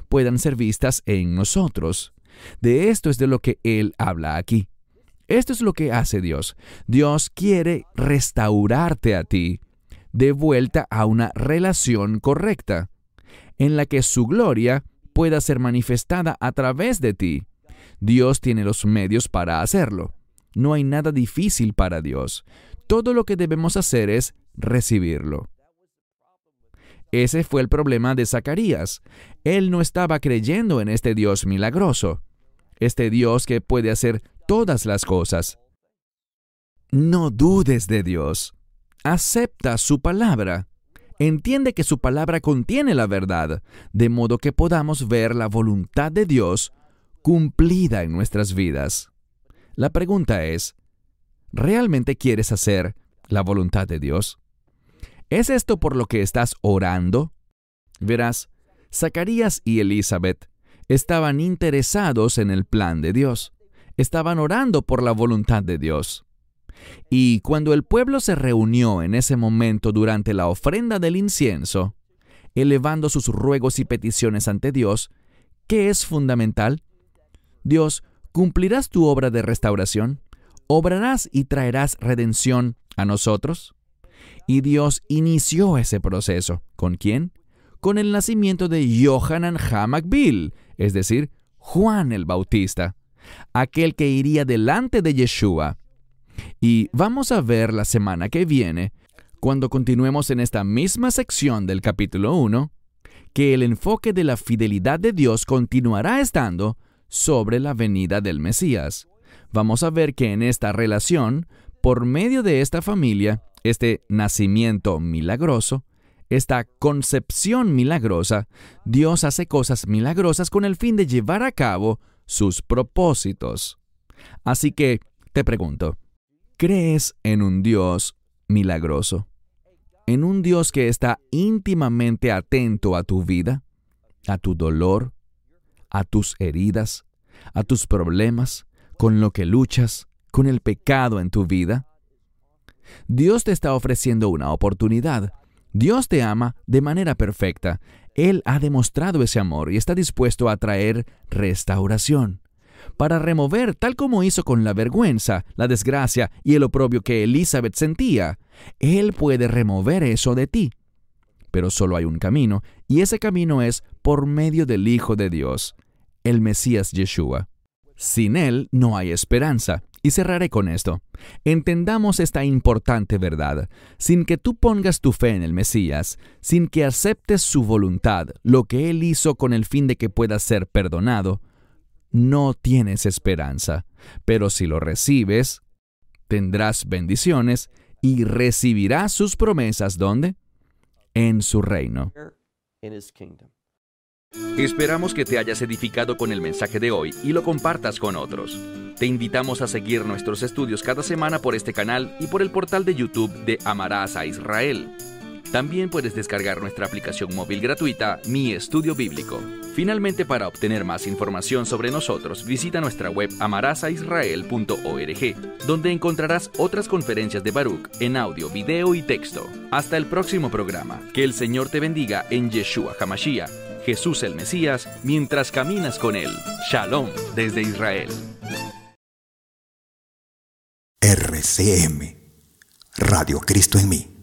puedan ser vistas en nosotros. De esto es de lo que Él habla aquí. Esto es lo que hace Dios. Dios quiere restaurarte a ti de vuelta a una relación correcta, en la que su gloria pueda ser manifestada a través de ti. Dios tiene los medios para hacerlo. No hay nada difícil para Dios. Todo lo que debemos hacer es recibirlo. Ese fue el problema de Zacarías. Él no estaba creyendo en este Dios milagroso, este Dios que puede hacer todas las cosas. No dudes de Dios. Acepta su palabra. Entiende que su palabra contiene la verdad, de modo que podamos ver la voluntad de Dios cumplida en nuestras vidas. La pregunta es, ¿realmente quieres hacer la voluntad de Dios? ¿Es esto por lo que estás orando? Verás, Zacarías y Elizabeth estaban interesados en el plan de Dios. Estaban orando por la voluntad de Dios. Y cuando el pueblo se reunió en ese momento durante la ofrenda del incienso, elevando sus ruegos y peticiones ante Dios, ¿qué es fundamental? Dios, ¿cumplirás tu obra de restauración? ¿Obrarás y traerás redención a nosotros? Y Dios inició ese proceso. ¿Con quién? Con el nacimiento de Yohanan HaMakbil, es decir, Juan el Bautista, aquel que iría delante de Yeshua. Y vamos a ver la semana que viene, cuando continuemos en esta misma sección del capítulo 1, que el enfoque de la fidelidad de Dios continuará estando sobre la venida del Mesías. Vamos a ver que en esta relación, por medio de esta familia, este nacimiento milagroso, esta concepción milagrosa, Dios hace cosas milagrosas con el fin de llevar a cabo sus propósitos. Así que, te pregunto, ¿crees en un Dios milagroso? ¿En un Dios que está íntimamente atento a tu vida, a tu dolor, a tus heridas, a tus problemas, con lo que luchas, con el pecado en tu vida? Dios te está ofreciendo una oportunidad. Dios te ama de manera perfecta. Él ha demostrado ese amor y está dispuesto a traer restauración, para remover, tal como hizo con la vergüenza, la desgracia y el oprobio que Elizabeth sentía. Él puede remover eso de ti. Pero solo hay un camino, y ese camino es por medio del Hijo de Dios, el Mesías Yeshua. Sin Él no hay esperanza. Y cerraré con esto. Entendamos esta importante verdad. Sin que tú pongas tu fe en el Mesías, sin que aceptes su voluntad, lo que Él hizo con el fin de que puedas ser perdonado, no tienes esperanza. Pero si lo recibes, tendrás bendiciones y recibirás sus promesas, ¿dónde? En su reino. Esperamos que te hayas edificado con el mensaje de hoy y lo compartas con otros. Te invitamos a seguir nuestros estudios cada semana por este canal y por el portal de YouTube de Amarás a Israel. También puedes descargar nuestra aplicación móvil gratuita, Mi Estudio Bíblico. Finalmente, para obtener más información sobre nosotros, visita nuestra web amarasaisrael.org, donde encontrarás otras conferencias de Baruch en audio, video y texto. Hasta el próximo programa. Que el Señor te bendiga en Yeshua HaMashiach, Jesús el Mesías, mientras caminas con Él. Shalom desde Israel. RCM, Radio Cristo en mí.